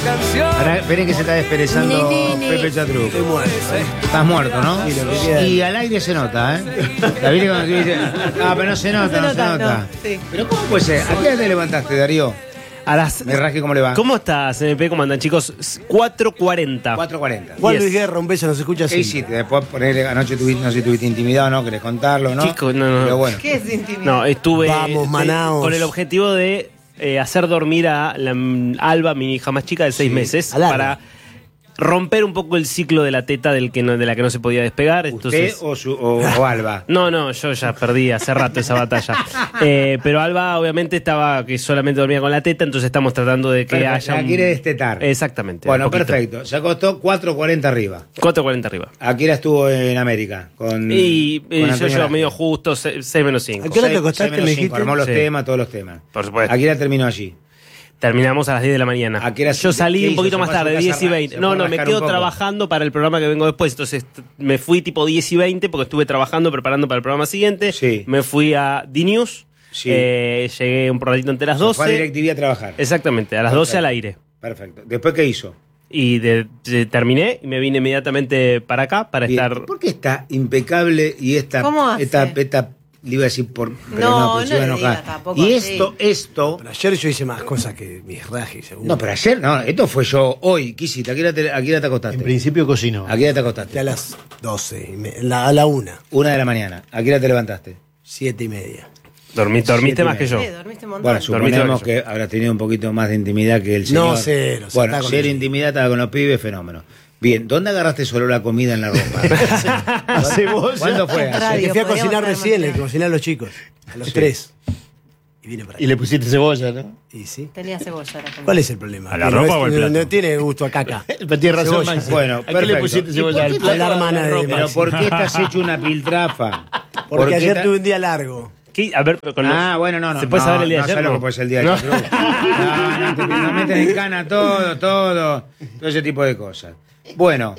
Ahora, esperen que se está desperezando Pepe Chatruc. Estoy muerto. Estás muerto, ¿no? Sí, lo que queda. Y al aire se nota, ¿eh? ¿La viste cuando tú dices? Ah, pero no se nota, no se nota. no, sí. Pero ¿cómo puede ser? ¿A qué hora te levantaste, Darío? A las... Me rasque, ¿cómo le va? ¿Cómo estás, MP? ¿Cómo andan, chicos? 4:40. 4:40. Juan Yes. Luis Guerra, un beso, nos escucha ¿Qué así. hiciste? Después ponerle, anoche tuviste, no sé si tuviste intimidad o no, querés contarlo, ¿no? Chicos, no. Pero bueno. ¿Qué es intimidad? No, estuve Vamos, Manaos. con el objetivo de hacer dormir a Alba, mi hija más chica de 6 meses, Al Alba. para romper un poco el ciclo de la teta de la que no se podía despegar. ¿Usted Entonces, o Alba? No, yo ya perdí hace rato esa batalla. Pero Alba obviamente estaba que solamente dormía con la teta, entonces estamos tratando de que Perfecto, haya la quiere destetar. Exactamente. Bueno, un poquito. perfecto. Se acostó 4:40 arriba. 4:40 arriba. Aquí la estuvo en América. Con Y con yo Antonio llevo Laje. medio justo, 6 menos 5. ¿A qué hora te 6 acostaste, menos me 5, dijiste? armó los Sí. temas, todos los temas. Por supuesto. Aquí la terminó allí. Terminamos a las 10 de la mañana. ¿A qué hora Yo se- salí qué un hizo? poquito ¿Se más fue a su tarde, casa 10 y a 20. se No, fue a me rascar quedo un poco? trabajando para el programa que vengo después. Entonces me fui tipo 10 y 20 porque estuve trabajando, preparando para el programa siguiente. Sí. Me fui a D-News. Sí. Llegué un ratito antes de las Se 12. fue a DirecTV a trabajar. Exactamente, a las 12 al aire. Perfecto. ¿Después qué hizo? Y terminé y me vine inmediatamente para acá para Bien. estar... ¿Por qué está impecable y esta... ¿Cómo hace? Esta le iba a decir por... Pero No, porque se no iba a le enojar. diga tampoco Y así. esto... Pero ayer yo hice más cosas que mis rajes, seguro. No, pero ayer, no, esto fue yo hoy. ¿Qué hiciste? ¿A qué hora te acostaste? En principio cocinó. ¿A qué hora te acostaste? A las 12, a la 1, 1 de la mañana. ¿A qué hora te levantaste? 7:30. Dormiste Siete más y que yo. Sí, dormiste un montón. Bueno, Dormiste suponemos con yo. que habrás tenido un poquito más de intimidad que el señor. No, cero, se Bueno, está con cero el- intimidad, estaba con los pibes, fenómeno. Bien, ¿dónde agarraste solo la comida en la ropa? ¿Cuándo fue? Radio. El que fui a podríamos cocinar saber recién, más el que cociné a los chicos, a los Sí. 3. Y vine para Y acá. le pusiste cebolla, ¿no? Y sí. Tenía cebolla la comida. ¿Cuál es el problema? ¿A la Que ropa no o al es- plato? No tiene gusto a caca. Pero tiene razón, Cebolla. Maxi. Bueno, ¿A qué perfecto. le pusiste ¿Y cebolla por al qué plato? A la hermana de Pero Maxi. ¿por qué estás hecho una piltrafa? ¿Por Porque qué ayer ta- tuve un día largo. ¿Qué? A ver, pero con Ah, bueno, no. ¿Se puede no, saber el día de no ayer? sé lo No. que puede ser el día de No. ayer. No, meten en cana todo ese tipo de cosas. Bueno,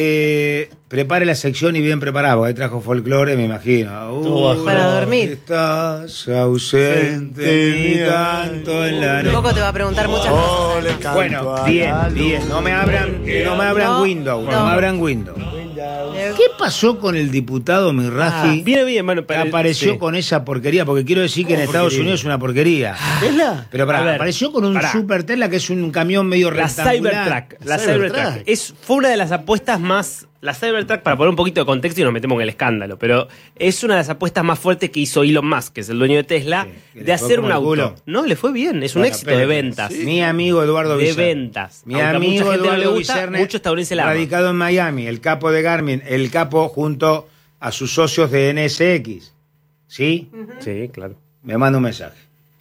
prepare la sección y bien preparado. Ahí trajo folclore, me imagino. Todo Para dormir. Estás ausente ni tanto en la Un noche. poco te va a preguntar muchas cosas. Bueno, bien. No me abran No, Windows. No no. me abran Windows. ¿Qué pasó con el diputado Mirraji? Viene bien, bueno, Que apareció sí. con esa porquería, porque quiero decir que en Estados Unidos es una porquería. ¿Tesla? Pero A ver, apareció con un pará. Super Tesla que es un camión medio La rectangular. Cybertruck. La Cybertruck. Fue una de las apuestas más. La Cybertruck, para poner un poquito de contexto y nos metemos en el escándalo, pero es una de las apuestas más fuertes que hizo Elon Musk, que es el dueño de Tesla, Sí, que le de fue hacer como un el auto. culo. No, le fue bien, es un Bueno, éxito de pero- ventas. Mi amigo Eduardo De Bizarre. ventas. Mi Aunque a mucha amigo gente no le Eduardo gusta, Bizarre, mucho estadounidense la ama. radicado en Miami, el capo de Garmin, el capo junto a sus socios de NSX. ¿Sí? Sí, claro. Me manda un mensaje.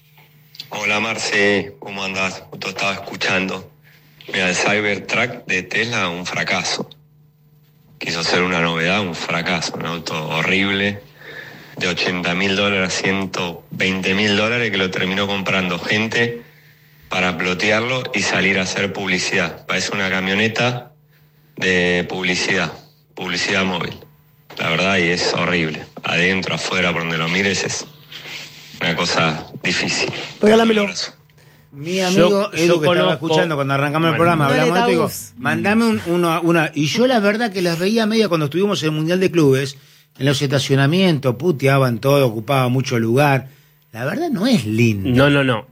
Hola Marce, ¿cómo andás? Justo estaba escuchando. Mira, el Cybertruck de Tesla, un fracaso. Quiso ser una novedad, un fracaso, un auto horrible, de $80.000 a $120.000 que lo terminó comprando gente para plotearlo y salir a hacer publicidad. Parece una camioneta de publicidad móvil. La verdad, y es horrible. Adentro, afuera, por donde lo mires, es una cosa difícil. Regálamelo. Un abrazo. Mi amigo Yo Edu, que estaba conozco- escuchando cuando arrancamos el Bueno, programa, no le hablamos de da esto, digo, bus. mandame una. Y yo la verdad que las veía media cuando estuvimos en el Mundial de Clubes, en los estacionamientos, puteaban todo, ocupaba mucho lugar. La verdad no es lindo. No.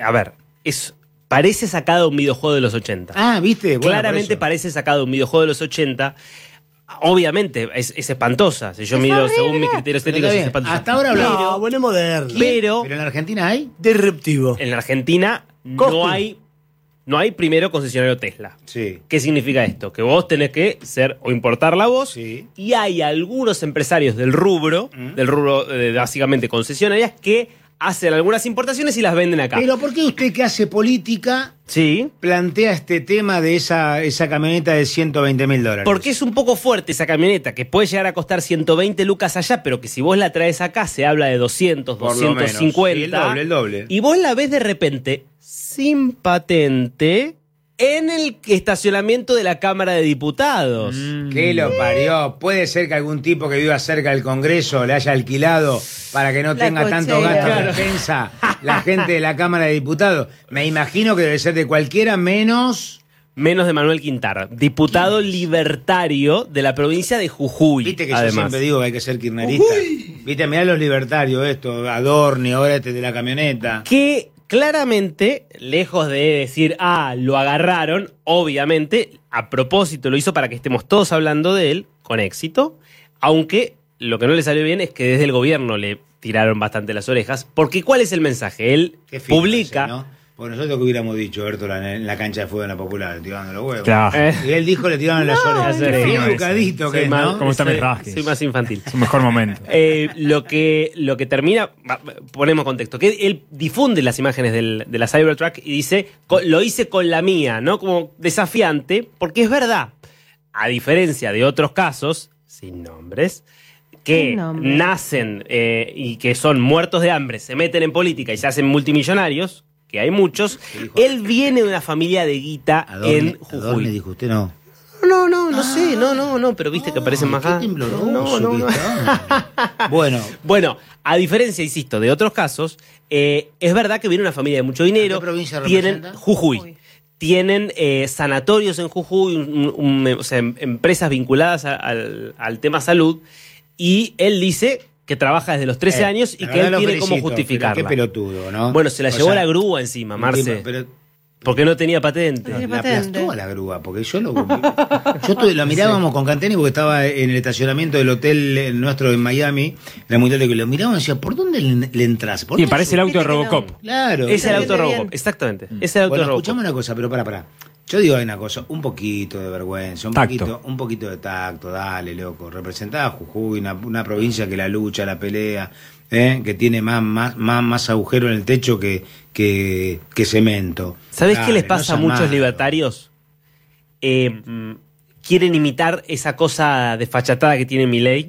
Parece sacado de un videojuego de los 80. Ah, ¿viste? Bueno, Claramente por eso. parece sacado de un videojuego de los 80. Obviamente, es espantosa. Si yo Es mido horrible. según mis criterios Pero estéticos, está es bien. espantosa. Hasta ahora hablamos. No, bueno, es moderno. Pero Pero en la Argentina hay. Disruptivo. en la Argentina Coscu. no hay primero concesionario Tesla. Sí. ¿Qué significa esto? Que vos tenés que ser o importar la voz. Sí. Y hay algunos empresarios del rubro básicamente concesionarias, que hacen algunas importaciones y las venden acá. Pero ¿por qué usted que hace política Sí. plantea este tema de esa camioneta de $120.000? Porque es un poco fuerte esa camioneta, que puede llegar a costar 120 lucas allá, pero que si vos la traes acá se habla de 200, Por lo menos. 250. Sí, el doble. Y vos la ves de repente sin patente en el estacionamiento de la Cámara de Diputados. ¿Qué lo parió? ¿Puede ser que algún tipo que viva cerca del Congreso le haya alquilado para que no La tenga tanto cochera. gasto de Claro. despensa la gente de la Cámara de Diputados? Me imagino que debe ser de cualquiera menos menos de Manuel Quintana, diputado libertario de la provincia de Jujuy. Viste que además. yo siempre digo que hay que ser kirchnerista. Viste, mirá los libertarios, esto, Adorni, ahora este de la camioneta. Que claramente, lejos de decir, lo agarraron, obviamente, a propósito lo hizo para que estemos todos hablando de él, con éxito, aunque lo que no le salió bien es que desde el gobierno le tiraron bastante las orejas, porque ¿cuál es el mensaje? Él Qué fino publica... ese, ¿no? Porque nosotros que hubiéramos dicho, Bertola, en la cancha de fútbol en la Popular, tirando los huevos. Claro. Y él dijo, le tiraron las orejas. Las orejas. Qué educadito que es, ¿no? ¿Cómo está mi rasquis? Soy más infantil. Es un mejor momento. Lo que termina, ponemos contexto, que él difunde las imágenes de la Cybertruck y dice, lo hice con la mía, ¿no? Como desafiante, porque es verdad, a diferencia de otros casos, sin nombres, que Sin nombre. nacen y que son muertos de hambre, se meten en política y se hacen multimillonarios, que hay muchos, él viene de una familia de guita en Jujuy. Adorni dijo, usted no. No sé, no, pero viste que aparecen más Qué acá. tembloroso que está. Bueno, Bueno, a diferencia, insisto, de otros casos, es verdad que viene una familia de mucho dinero. ¿A qué provincia tienen representa? Jujuy. Tienen sanatorios en Jujuy, o sea, empresas vinculadas al tema salud. Y él dice que trabaja desde los 13 años y la que verdad él lo tiene felicito, cómo justificarla. pero qué pelotudo, ¿no? Bueno, se la O llevó sea, la grúa encima, Marce. Pero Porque no tenía patente. No tiene la patente. aplastó a la grúa, porque lo mirábamos con Canteni porque estaba en el estacionamiento del hotel nuestro en Miami, la mundial de que lo mirábamos y decía, ¿por dónde le entras? ¿Por Y dónde parece el auto de Viste que no. Robocop. Claro. Ese es el Está auto bien. Robocop, exactamente. Ese es el auto Bueno, Robocop. escuchame una cosa, pero para. Yo digo una cosa, un poquito de vergüenza, Tacto. un poquito de tacto, dale, loco. Representaba a Jujuy, una provincia que la lucha, la pelea, que tiene más agujero en el techo que cemento. ¿Sabés Dale, qué les no pasa seas a muchos malo. libertarios? Quieren imitar esa cosa desfachatada que tiene Milei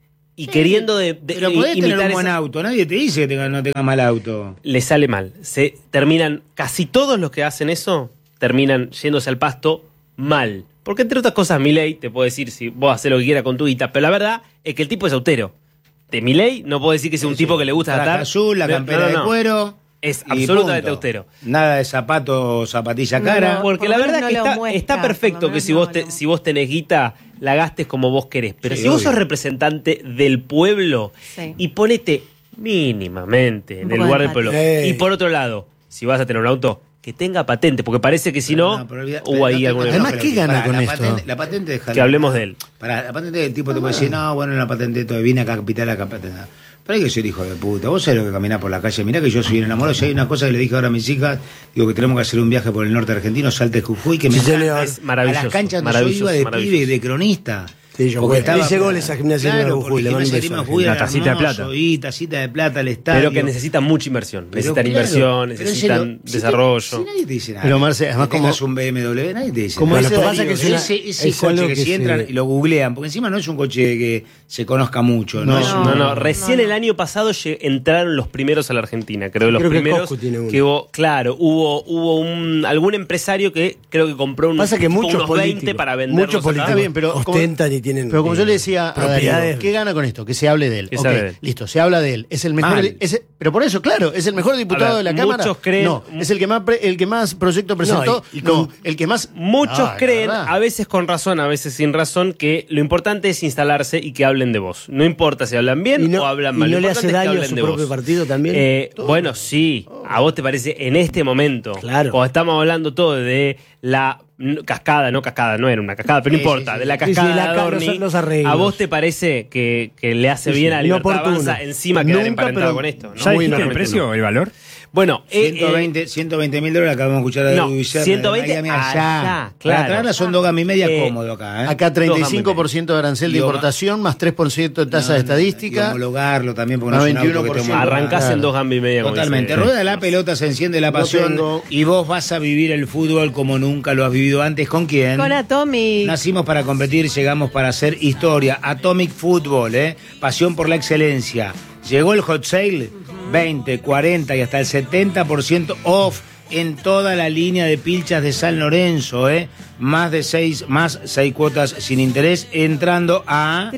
y queriendo Pero podés tener imitar un buen esa, auto, nadie te dice que no tenga mal auto. les sale mal. Se terminan, casi todos los que hacen eso, terminan yéndose al pasto mal. Porque entre otras cosas, Milei te puede decir si vos haces lo que quieras con tu guita, pero la verdad es que el tipo es autero. De Milei no puedo decir que sea un tipo que le gusta Traje atar. azul, la No, campera no. de cuero. Es y absolutamente punto. austero. Nada de zapatilla cara. No, Porque por la lo verdad menos es que no lo está, muestra, está perfecto por lo que si menos vos, no lo- si vos tenés guita, la gastes como vos querés. Pero Sí, si vos obvio. sos representante del pueblo Sí. y ponete mínimamente en Un el poco lugar de del pueblo. patente. Y por otro lado, si vas a tener un auto, que tenga patente, porque parece que si no, pero olvida- hubo ahí no, alguna... Además, pero ¿qué gana pará, con la esto? Patente, la patente de Que hablemos de él. La patente del tipo te puede decir, no, bueno, la patente todo, vine acá a capital a patente. Pero hay que ser hijo de puta. Vos sabés lo que caminás por la calle. Mirá que yo soy enamorado. Si hay una cosa que le dije ahora a mis hijas, digo que tenemos que hacer un viaje por el norte argentino, Salte Jujuy, que me Sí, señor. encanta. Es maravilloso, A las canchas donde yo maravilloso, iba de maravilloso. pibe, de cronista. Sí, yo Porque jugué. Hice goles a Gimnasia de claro, Jujuy, porque le mando un Gimnasia de beso a Jujuy era La tacita de hermoso, plata. Y tacita de plata al estadio. Pero que necesitan mucha inversión. Pero Necesitan claro, inversión, pero necesitan en serio, desarrollo. Si nadie te dice nada. Pero, Marce, además, que tengas como- un BMW, nadie te dice como nada. dice Lo que pasa Darío, es que es una- ese es coche algo que, que si entran se- y lo googlean, porque encima no es un coche que se conozca mucho. No, No, es un- No, recién el año pasado entraron los primeros a la Argentina, creo, los Creo que primeros Coscu tiene uno. que hubo, claro, hubo algún empresario que creo que compró Pasa que muchos unos 20 políticos, para venderlos muchos acá. políticos Está bien, pero ostentan y tienen. Pero como yo le decía a propiedades. Darío, ¿qué gana con esto? Que se hable de él. Que se Ok, hable de él. listo, se habla de él. Es el mejor. Mal. Pero por eso, claro, es el mejor diputado A de ver, la Cámara. muchos creen- No, es el que más proyecto presentó. y No, con- el que más. Muchos Ah, la creen, verdad. a veces con razón, a veces sin razón, que lo importante es instalarse y que hablen de vos. No importa si hablan bien Y no, o hablan y mal. no lo le importante hace es que daño a hablen su de propio vos. partido también. Bueno, sí. ¿A vos te parece en este momento? Claro. Cuando estamos hablando todo de la cascada, no era una cascada, pero no Sí, importa, sí, sí. de la Sí, sí, cascada la de ca- Adorni, los arreglos. ¿a vos te parece que le hace Sí, bien sí, a Libertad inoportuno. Avanza encima quedar Nunca, emparentado pero con esto? ¿no? ¿Ya Muy dijiste el inoportuno. precio, el valor? Bueno, 120.000 acabamos de escuchar a No, Edu Vicente, 120 de Miami allá. allá, claro. Para traerla son 2 gamas y media Eh, cómodo acá, ¿eh? Acá 35% de arancel de Y hoga- importación, más 3% de tasa de Y estadística. homologarlo también, porque no Más es un auto que 21%. te homologan. arrancás en Claro. 2 gambas y media. como Totalmente. dice. Rueda la pelota, se enciende la No pasión tengo. y vos vas a vivir el fútbol como nunca lo has vivido antes. ¿Con quién? Con Atomic. Nacimos para competir, llegamos para hacer historia. Atomic Football, pasión por la excelencia. Llegó el hot sale, 20, 40 y hasta el 70% off en toda la línea de pilchas de San Lorenzo, más 6 cuotas sin interés entrando a...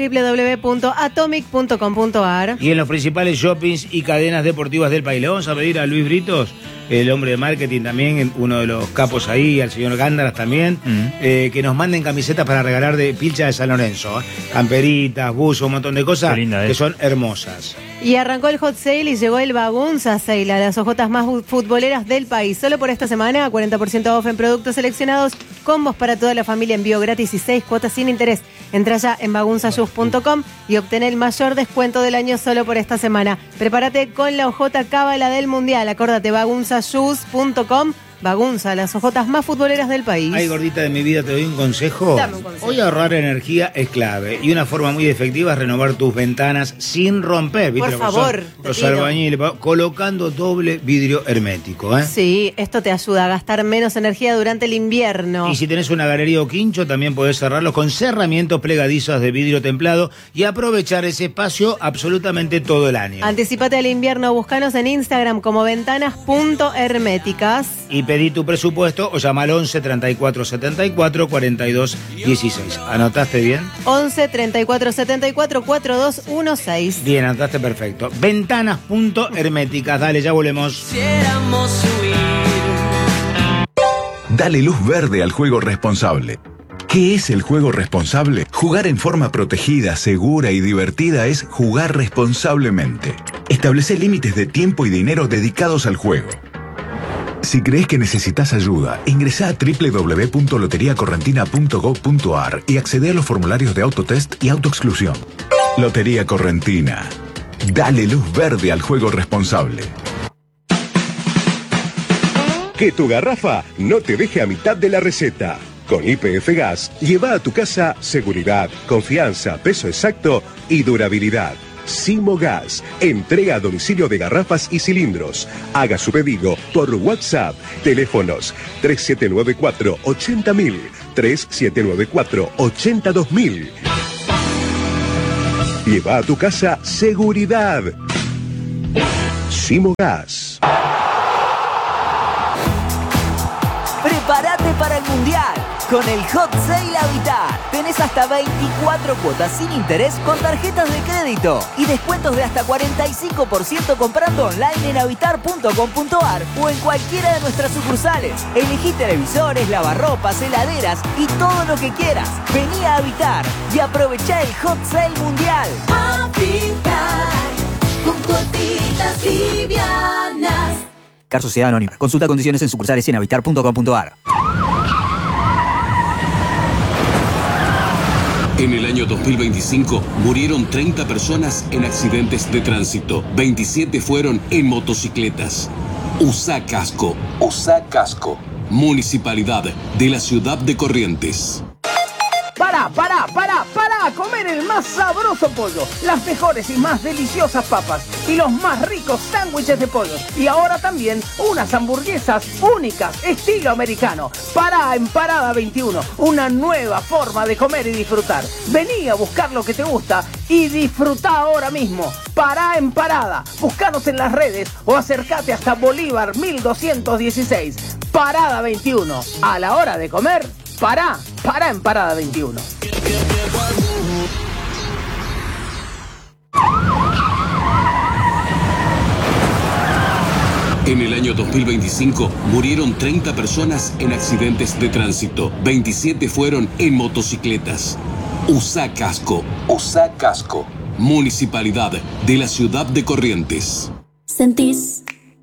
www.atomic.com.ar. Y en los principales shoppings y cadenas deportivas del país. Le vamos a pedir a Luis Britos el hombre de marketing también, uno de los capos ahí, al señor Gándaras también, que nos manden camisetas para regalar de Pilcha de San Lorenzo. Camperitas, buzos, un montón de cosas que son hermosas. Y arrancó el hot sale y llegó el Bagunza Sale a las ojotas más futboleras del país. Solo por esta semana, 40% off en productos seleccionados, combos para toda la familia, envío gratis y 6 cuotas sin interés. Entra ya en bagunzashoes.com y obtén el mayor descuento del año solo por esta semana. Prepárate con la ojota cábala del Mundial. Acórdate, bagunzashoes.com. Bagunza, las ojotas más futboleras del país. Ay, gordita de mi vida, te doy un consejo. Dame un consejo. Hoy ahorrar energía es clave y una forma muy efectiva es renovar tus ventanas sin romper. ¿Viste? Por favor, Los albañiles, colocando doble vidrio hermético. Sí, esto te ayuda a gastar menos energía durante el invierno. Y si tenés una galería o quincho, también podés cerrarlos con cerramientos plegadizos de vidrio templado y aprovechar ese espacio absolutamente todo el año. Anticipate al invierno, búscanos en Instagram como ventanas.herméticas. Y pedí tu presupuesto o llama al 11 34 74 42 16. ¿Anotaste bien? 11 34 74 4216. Bien, anotaste perfecto. Ventanas.herméticas. Dale, ya volvemos. Dale luz verde al juego responsable. ¿Qué es el juego responsable? Jugar en forma protegida, segura y divertida es jugar responsablemente. Establece límites de tiempo y dinero dedicados al juego. Si crees que necesitas ayuda, ingresa a www.loteriacorrentina.gov.ar y accede a los formularios de autotest y autoexclusión. Lotería Correntina. Dale luz verde al juego responsable. Que tu garrafa no te deje a mitad de la receta. Con YPF Gas, lleva a tu casa seguridad, confianza, peso exacto y durabilidad. Simo Gas, entrega a domicilio de garrafas y cilindros. Haga su pedido por WhatsApp. Teléfonos 3794-80000, 3794-82000. Lleva a tu casa seguridad. Simo Gas. Prepárate para el Mundial. Con el Hot Sale Habitat tenés hasta 24 cuotas sin interés con tarjetas de crédito y descuentos de hasta 45% comprando online en habitar.com.ar o en cualquiera de nuestras sucursales. Elegí televisores, lavarropas, heladeras y todo lo que quieras. Vení a Habitar y aprovechá el Hot Sale Mundial. Habitar con cuotitas livianas. Car Sociedad Anónima. Consulta condiciones en sucursales y en habitar.com.ar. En el año 2025 murieron 30 personas en accidentes de tránsito. 27 fueron en motocicletas. Usa casco. Usa casco. Municipalidad de la Ciudad de Corrientes. Para comer el más sabroso pollo, las mejores y más deliciosas papas y los más ricos sándwiches de pollo. Y ahora también unas hamburguesas únicas, estilo americano. Pará en Parada 21, una nueva forma de comer y disfrutar. Vení a buscar lo que te gusta y disfrutá ahora mismo. Pará en Parada, buscanos en las redes o acércate hasta Bolívar 1216. Parada 21, a la hora de comer, pará en Parada 21. En el año 2025 murieron 30 personas en accidentes de tránsito. 27 fueron en motocicletas. Usa casco. Usa casco. Municipalidad de la Ciudad de Corrientes. Sentís